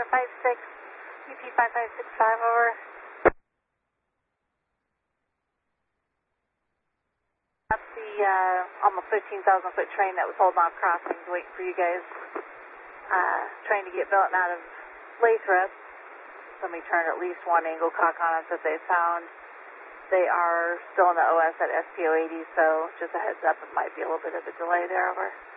UP 5565, over. That's the almost 15,000 foot train that was holding off crossings, waiting for you guys. Trying to get built out of Lathrop. Somebody turned at least one angle cock on us that they found. They are still in the OS at SPO 80, so just a heads up, it might be a little bit of a delay there, over.